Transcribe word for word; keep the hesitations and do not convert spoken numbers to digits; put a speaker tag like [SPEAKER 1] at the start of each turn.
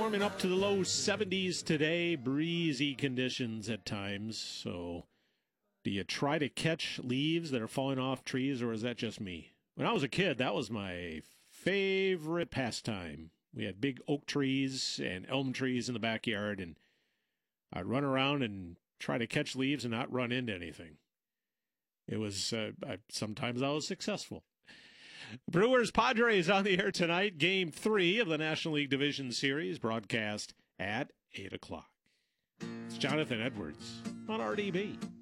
[SPEAKER 1] warming up to the low seventies today, breezy conditions at times. So do you try to catch leaves that are falling off trees, or is that just me? When I was a kid, that was my favorite pastime. We had big oak trees and elm trees in the backyard, and I'd run around and try to catch leaves and not run into anything. It was, uh, I, sometimes I was successful. Brewers Padres on the air tonight, game three of the National League Division Series, broadcast at eight o'clock. It's Jonathan Edwards on R D B.